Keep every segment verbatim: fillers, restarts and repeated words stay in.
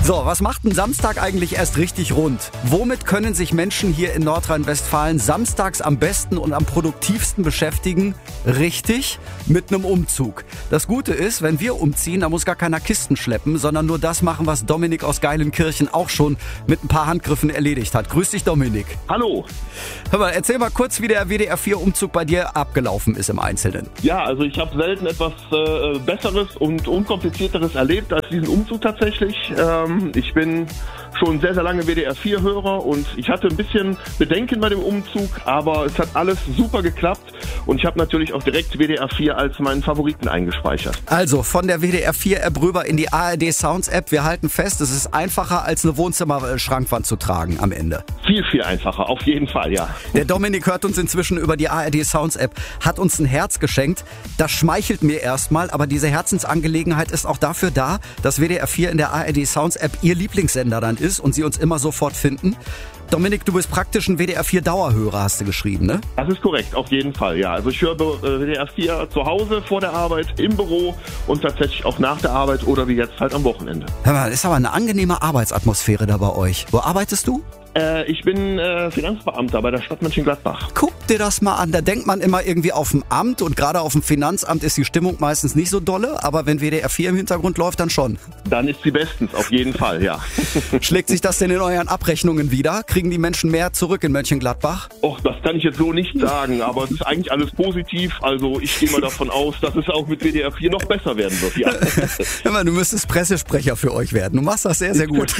So, was macht ein Samstag eigentlich erst richtig rund? Womit können sich Menschen hier in Nordrhein-Westfalen samstags am besten und am produktivsten beschäftigen? Richtig, mit einem Umzug. Das Gute ist, wenn wir umziehen, da muss gar keiner Kisten schleppen, sondern nur das machen, was Dominik aus Geilenkirchen auch schon mit ein paar Handgriffen erledigt hat. Grüß dich, Dominik. Hallo. Hör mal, erzähl mal kurz, wie der W D R vier Umzug bei dir abgelaufen ist im Einzelnen. Ja, also ich habe selten etwas äh, Besseres und Unkomplizierteres erlebt als diesen Umzug tatsächlich. Ähm, ich bin schon sehr, sehr lange W D R vier Hörer und ich hatte ein bisschen Bedenken bei dem Umzug, aber es hat alles super geklappt und ich habe natürlich auch direkt W D R vier als meinen Favoriten eingespeichert. Also von der W D R vier App rüber in die A R D Sounds App. Wir halten fest, es ist einfacher als eine Wohnzimmer-Schrankwand zu tragen am Ende. Viel, viel einfacher, auf jeden Fall, ja. Der Dominik hört uns inzwischen über die A R D Sounds App, hat uns ein Herz geschenkt. Das schmeichelt mir erstmal, aber diese Herzensangelegenheit ist auch dafür da, dass W D R vier in der A R D Sounds App ihr Lieblingssender dann ist und sie uns immer sofort finden. Dominik, du bist praktisch ein W D R vier Dauerhörer, hast du geschrieben, ne? Das ist korrekt, auf jeden Fall, ja. Also ich höre W D R vier zu Hause, vor der Arbeit, im Büro und tatsächlich auch nach der Arbeit oder wie jetzt halt am Wochenende. Hör mal, ist aber eine angenehme Arbeitsatmosphäre da bei euch. Wo arbeitest du? Äh, ich bin äh, Finanzbeamter bei der Stadt Mönchengladbach. Guck dir das mal an, da denkt man immer irgendwie auf dem Amt und gerade auf dem Finanzamt ist die Stimmung meistens nicht so dolle, aber wenn W D R vier im Hintergrund läuft, dann schon. Dann ist sie bestens, auf jeden Fall, ja. Schlägt sich das denn in euren Abrechnungen wieder? Kriegen die Menschen mehr zurück in Mönchengladbach? Och, das kann ich jetzt so nicht sagen, aber es ist eigentlich alles positiv, also ich gehe mal davon aus, dass es auch mit W D R vier noch besser werden wird, ja. Hör mal, du müsstest Pressesprecher für euch werden, du machst das sehr, sehr gut.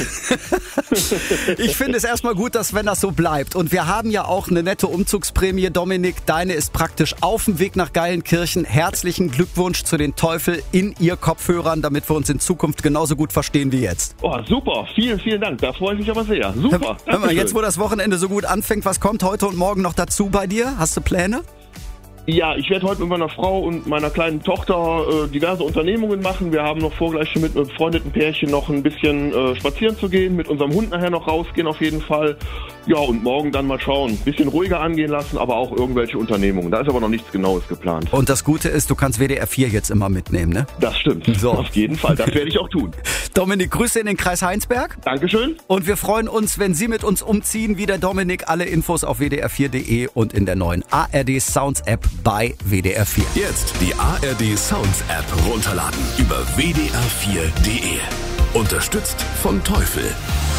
Ich finde es erstmal gut, dass wenn das so bleibt. Und wir haben ja auch eine nette Umzugsprämie. Dominik, deine ist praktisch auf dem Weg nach Geilenkirchen. Herzlichen Glückwunsch zu den Teufel in ihr Kopfhörern, damit wir uns in Zukunft genauso gut verstehen wie jetzt. Oh, super. Vielen, vielen Dank. Da freue ich mich aber sehr. Super. Hör mal, jetzt, wo das Wochenende so gut anfängt, was kommt heute und morgen noch dazu bei dir? Hast du Pläne? Ja, ich werde heute mit meiner Frau und meiner kleinen Tochter äh, diverse Unternehmungen machen. Wir haben noch vor, gleich mit einem befreundeten Pärchen noch ein bisschen äh, spazieren zu gehen, mit unserem Hund nachher noch rausgehen auf jeden Fall. Ja, und morgen dann mal schauen. Ein bisschen ruhiger angehen lassen, aber auch irgendwelche Unternehmungen. Da ist aber noch nichts Genaues geplant. Und das Gute ist, du kannst W D R vier jetzt immer mitnehmen, ne? Das stimmt. So. Auf jeden Fall. Das werde ich auch tun. Dominik, Grüße in den Kreis Heinsberg. Dankeschön. Und wir freuen uns, wenn Sie mit uns umziehen, wie der Dominik. Alle Infos auf w d r vier punkt d e und in der neuen A R D Sounds App bei W D R vier. Jetzt die A R D Sounds App runterladen über w d r vier punkt d e. Unterstützt von Teufel.